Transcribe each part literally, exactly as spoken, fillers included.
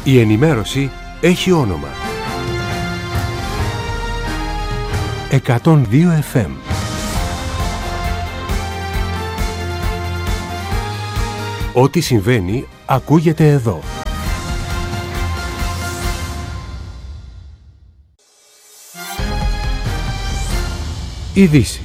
Η ενημέρωση έχει όνομα. εκατόν δύο εφ εμ. Ό,τι συμβαίνει ακούγεται εδώ. Ειδήσεις.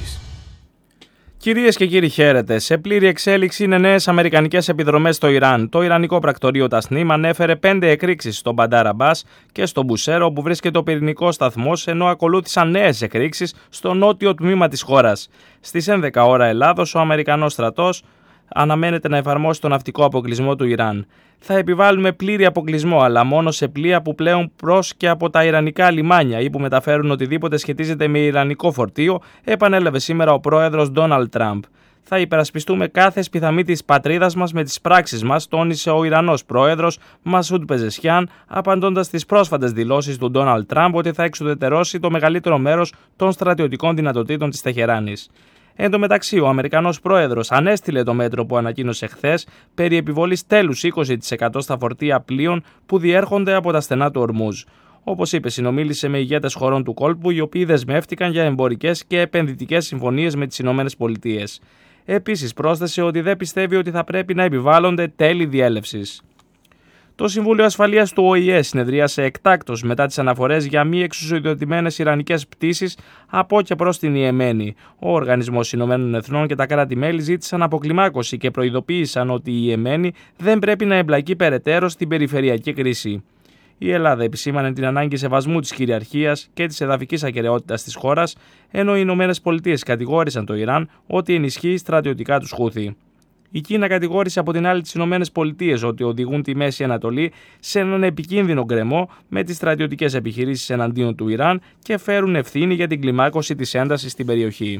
Κυρίες και κύριοι, χαίρετε. Σε πλήρη εξέλιξη είναι νέες αμερικανικές επιδρομές στο Ιράν. Το Ιρανικό πρακτορείο Τασνίμ ανέφερε πέντε εκρήξεις στον Μπαντάρ Αμπάς και στο Μπουσέρο, όπου βρίσκεται ο πυρηνικός σταθμός, ενώ ακολούθησαν νέες εκρήξεις στο νότιο τμήμα της χώρας. Στις έντεκα ώρα Ελλάδος, ο Αμερικανός στρατός αναμένεται να εφαρμόσει τον ναυτικό αποκλεισμό του Ιράν. Θα επιβάλλουμε πλήρη αποκλεισμό, αλλά μόνο σε πλοία που πλέουν προς και από τα ιρανικά λιμάνια ή που μεταφέρουν οτιδήποτε σχετίζεται με ιρανικό φορτίο, επανέλαβε σήμερα ο πρόεδρος Ντόναλντ Τραμπ. Θα υπερασπιστούμε κάθε σπιθαμή της πατρίδας μας με τις πράξεις μας, τόνισε ο Ιρανός πρόεδρος Μασούντ Πεζεσχιάν, απαντώντας στις πρόσφατες δηλώσεις του Ντόναλντ Τραμπ ότι θα εξουδετερώσει το μεγαλύτερο μέρος των στρατιωτικών δυνατοτήτων της Τεχεράνης. Εν τω μεταξύ, ο Αμερικανός πρόεδρος ανέστειλε το μέτρο που ανακοίνωσε χθες περί επιβολής τέλους είκοσι τοις εκατό στα φορτία πλοίων που διέρχονται από τα στενά του Ορμούζ. Όπως είπε, συνομίλησε με ηγέτες χωρών του κόλπου, οι οποίοι δεσμεύτηκαν για εμπορικές και επενδυτικές συμφωνίες με τις Ηνωμένες Πολιτείες. Επίσης, πρόσθεσε ότι δεν πιστεύει ότι θα πρέπει να επιβάλλονται τέλη διέλευσης. Το Συμβούλιο Ασφαλείας του Ο Η Ε συνεδρίασε εκτάκτως μετά τις αναφορές για μη εξουσιοδοτημένες ιρανικές πτήσεις από και προς την Ιεμένη. Ο Οργανισμός Ηνωμένων Εθνών και τα κράτη-μέλη ζήτησαν αποκλιμάκωση και προειδοποίησαν ότι η Ιεμένη δεν πρέπει να εμπλακεί περαιτέρω στην περιφερειακή κρίση. Η Ελλάδα επισήμανε την ανάγκη σεβασμού της κυριαρχίας και της εδαφικής ακεραιότητας της χώρας, ενώ οι Ηνωμένες Πολιτείες κατηγόρησαν το Ιράν ότι ενισχύει στρατιωτικά τους Χούθι. Η Κίνα κατηγόρησε από την άλλη τις Ηνωμένες Πολιτείες ότι οδηγούν τη Μέση Ανατολή σε έναν επικίνδυνο γκρεμό με τις στρατιωτικές επιχειρήσεις εναντίον του Ιράν και φέρουν ευθύνη για την κλιμάκωση της έντασης στην περιοχή.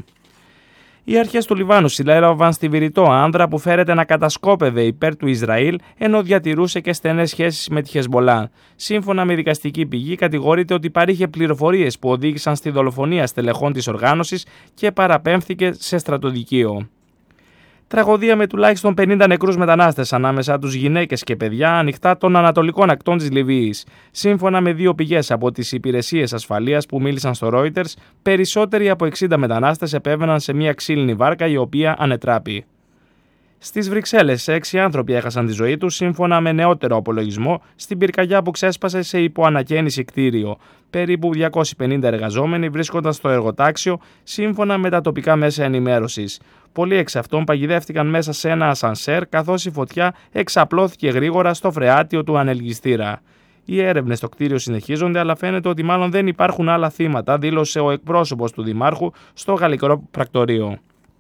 Οι αρχές του Λιβάνου συλλάβαν στη Βηρητό άνδρα που φέρεται να κατασκόπευε υπέρ του Ισραήλ, ενώ διατηρούσε και στενές σχέσεις με τη Χεσμολά. Σύμφωνα με δικαστική πηγή, κατηγορείται ότι παρήχε πληροφορίες που οδήγησαν στη δολοφονία στελεχών της οργάνωσης και παραπέμφθηκε σε στρατοδικείο. Τραγωδία με τουλάχιστον πενήντα νεκρούς μετανάστες, ανάμεσα τους γυναίκες και παιδιά, ανοιχτά των ανατολικών ακτών της Λιβύης. Σύμφωνα με δύο πηγές από τις υπηρεσίες ασφαλείας που μίλησαν στο Reuters, περισσότεροι από εξήντα μετανάστες επέβαιναν σε μια ξύλινη βάρκα η οποία ανετράπη. Στις Βρυξέλλες, έξι άνθρωποι έχασαν τη ζωή τους, σύμφωνα με νεότερο απολογισμό, στην πυρκαγιά που ξέσπασε σε υποανακαίνιση κτίριο. Περίπου διακόσιοι πενήντα εργαζόμενοι βρίσκονταν στο εργοτάξιο, σύμφωνα με τα τοπικά μέσα ενημέρωσης. Πολλοί εξ αυτών παγιδεύτηκαν μέσα σε ένα ασανσέρ, καθώς η φωτιά εξαπλώθηκε γρήγορα στο φρεάτιο του ανελγιστήρα. Οι έρευνες στο κτίριο συνεχίζονται, αλλά φαίνεται ότι μάλλον δεν υπάρχουν άλλα θύματα, δήλωσε ο εκπρόσωπος του Δημάρχου στο γαλλικό πρακτορείο.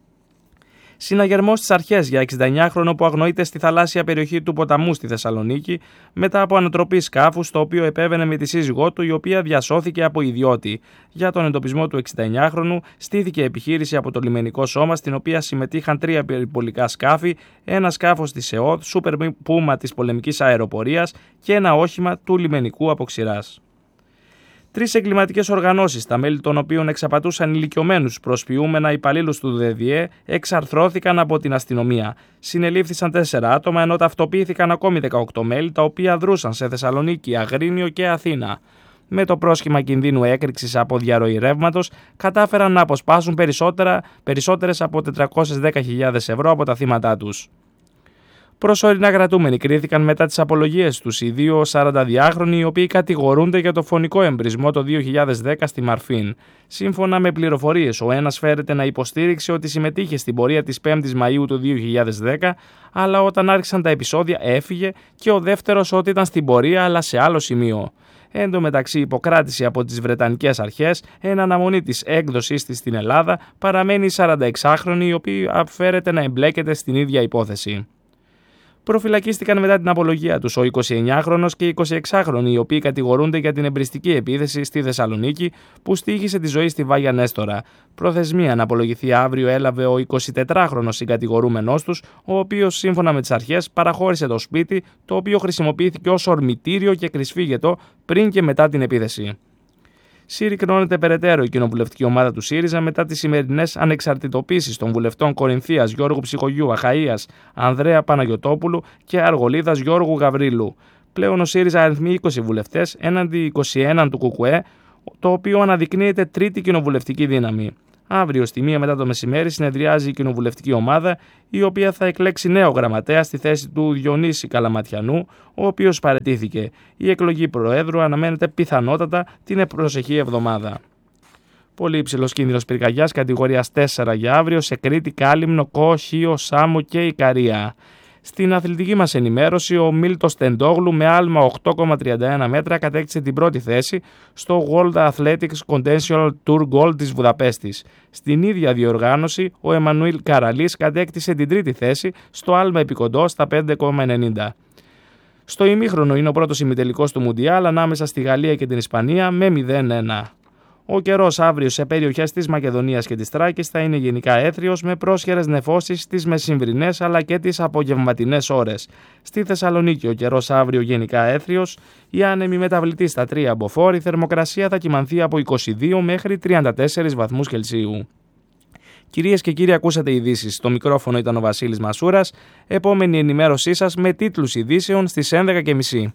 Συναγερμός στις αρχές για εξηνταεννιάχρονο που αγνοείται στη θαλάσσια περιοχή του ποταμού στη Θεσσαλονίκη μετά από ανατροπή σκάφου στο οποίο επέβαινε με τη σύζυγό του, η οποία διασώθηκε από ιδιώτη. Για τον εντοπισμό του εξηνταεννιάχρονου στήθηκε επιχείρηση από το λιμενικό σώμα, στην οποία συμμετείχαν τρία περιπολικά σκάφη, ένα σκάφος της ΕΟΔ, Super Puma της πολεμικής αεροπορίας και ένα όχημα του λιμενικού αποξηράς. Τρεις εγκληματικές οργανώσεις, τα μέλη των οποίων εξαπατούσαν ηλικιωμένους προσποιούμενα υπαλλήλους του ΔΔΕ, εξαρθρώθηκαν από την αστυνομία. Συνελήφθησαν τέσσερα άτομα, ενώ ταυτοποιήθηκαν ακόμη δεκαοκτώ μέλη, τα οποία δρούσαν σε Θεσσαλονίκη, Αγρίνιο και Αθήνα. Με το πρόσχημα κινδύνου έκρηξης από διαρροή ρεύματος, κατάφεραν να αποσπάσουν περισσότερες από τετρακόσιες δέκα χιλιάδες ευρώ από τα θύματά τους. Προσωρινά κρατούμενοι κρίθηκαν μετά τις απολογίες τους οι δύο σαρανταδυάχρονοι, οι οποίοι κατηγορούνται για το φωνικό εμπρισμό το δύο χιλιάδες δέκα στη Μαρφίν. Σύμφωνα με πληροφορίες, ο ένας φέρεται να υποστήριξε ότι συμμετείχε στην πορεία της πέμπτης Μαΐου του δύο χιλιάδες δέκα, αλλά όταν άρχισαν τα επεισόδια έφυγε, και ο δεύτερος ότι ήταν στην πορεία αλλά σε άλλο σημείο. Εν τω μεταξύ, υποκράτηση από τις Βρετανικές αρχές, εν αναμονή της έκδοσής της στην Ελλάδα, παραμένει η σαρανταεξάχρονη, η οποία φέρεται να εμπλέκεται στην ίδια υπόθεση. Προφυλακίστηκαν μετά την απολογία τους ο εικοσιεννιάχρονος και η εικοσιεξάχρονη, οι οποίοι κατηγορούνται για την εμπριστική επίθεση στη Θεσσαλονίκη που στοίχησε τη ζωή στη Βάγια Νέστορα. Προθεσμία να απολογηθεί αύριο έλαβε ο εικοσιτετράχρονος συγκατηγορούμενός τους, ο οποίος σύμφωνα με τις αρχές παραχώρησε το σπίτι, το οποίο χρησιμοποιήθηκε ως ορμητήριο και κρυσφύγετο πριν και μετά την επίθεση. Συρρυκνώνεται περαιτέρω η κοινοβουλευτική ομάδα του ΣΥΡΙΖΑ μετά τις σημερινές ανεξαρτητοποίησεις των βουλευτών Κορινθίας Γιώργου Ψυχογιού, Αχαΐας Ανδρέα Παναγιωτόπουλου και Αργολίδας Γιώργου Γαβρίλου. Πλέον ο ΣΥΡΙΖΑ αριθμεί είκοσι βουλευτές έναντι είκοσι ένα του ΚΚΕ, το οποίο αναδεικνύεται τρίτη κοινοβουλευτική δύναμη. Αύριο στη μία μετά το μεσημέρι συνεδριάζει η κοινοβουλευτική ομάδα, η οποία θα εκλέξει νέο γραμματέα στη θέση του Διονύση Καλαματιανού, ο οποίος παραιτήθηκε. Η εκλογή Προέδρου αναμένεται πιθανότατα την προσεχή εβδομάδα. Πολύ υψηλός κίνδυνος πυρκαγιάς κατηγορίας τέσσερα για αύριο σε Κρήτη, Κάλυμνο, Κο, Χίο, Σάμο και Ικαρία. Στην αθλητική μας ενημέρωση, ο Μίλτος Τεντόγλου με άλμα οκτώ κόμμα τριάντα ένα μέτρα κατέκτησε την πρώτη θέση στο World Athletics Continental Tour Gold της Βουδαπέστης. Στην ίδια διοργάνωση, ο Εμμανουήλ Καραλής κατέκτησε την τρίτη θέση στο άλμα επικοντό στα πέντε κόμμα ενενήντα. Στο ημίχρονο είναι ο πρώτος ημιτελικός του Μουντιάλ ανάμεσα στη Γαλλία και την Ισπανία με μηδέν ένα. Ο καιρός αύριο σε περιοχές της Μακεδονίας και της Θράκης θα είναι γενικά έθριος με πρόσχερες νεφώσεις στις μεσημβρινές αλλά και τις απογευματινές ώρες. Στη Θεσσαλονίκη ο καιρός αύριο γενικά έθριος, η άνεμη μεταβλητή στα τρία μποφόρ, η θερμοκρασία θα κυμανθεί από είκοσι δύο μέχρι τριάντα τέσσερις βαθμούς Κελσίου. Κυρίες και κύριοι, ακούσατε ειδήσεις. Στο μικρόφωνο ήταν ο Βασίλης Μασούρας. Επόμενη ενημέρωσή σας με τίτλους ειδήσεων στις έντεκα και μισή.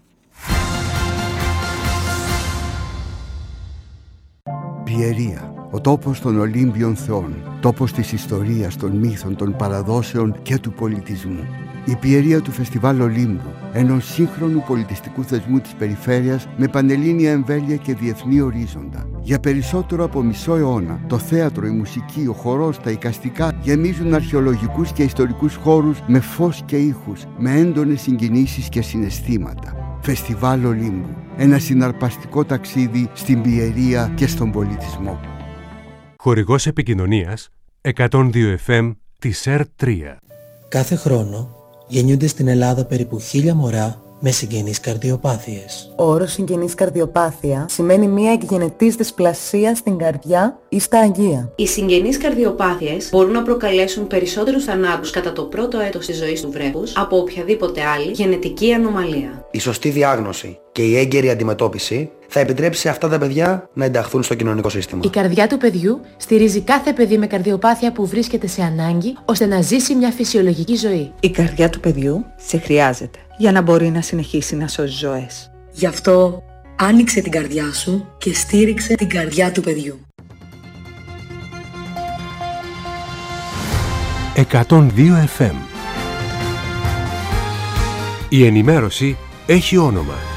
Πιερία, ο τόπος των Ολύμπιων θεών, τόπος της ιστορίας, των μύθων, των παραδόσεων και του πολιτισμού. Η Πιερία του Φεστιβάλ Ολύμπου, ενός σύγχρονου πολιτιστικού θεσμού της περιφέρειας με πανελλήνια εμβέλεια και διεθνή ορίζοντα. Για περισσότερο από μισό αιώνα, το θέατρο, η μουσική, ο χορός, τα εικαστικά γεμίζουν αρχαιολογικούς και ιστορικούς χώρους με φως και ήχους, με έντονες συγκινήσεις και συναισθήματα. Φεστιβάλ Ολύμπου, ένα συναρπαστικό ταξίδι στην Πιερία και στον πολιτισμό. Χορηγός επικοινωνίας εκατόν δύο εφ εμ της ΕΡ τρία. Κάθε χρόνο γεννιούνται στην Ελλάδα περίπου χίλια μωρά με συγγενείς καρδιοπάθειες. Ο όρος συγγενής καρδιοπάθεια σημαίνει μια εκγενετής δυσπλασία στην καρδιά ή στα αγεία. Οι συγγενείς καρδιοπάθειες μπορούν να προκαλέσουν περισσότερους θανάτους κατά το πρώτο έτος της ζωής του βρέφους από οποιαδήποτε άλλη γενετική ανομαλία. Η σωστή διάγνωση και η έγκαιρη αντιμετώπιση θα επιτρέψει σε αυτά τα παιδιά να ενταχθούν στο κοινωνικό σύστημα. Η καρδιά του παιδιού στηρίζει κάθε παιδί με καρδιοπάθεια που βρίσκεται σε ανάγκη ώστε να ζήσει μια φυσιολογική ζωή. Η καρδιά του παιδιού σε χρειάζεται για να μπορεί να συνεχίσει να σώζει ζωές. Γι' αυτό άνοιξε την καρδιά σου και στήριξε την καρδιά του παιδιού. εκατόν δύο εφ εμ. Η ενημέρωση έχει όνομα.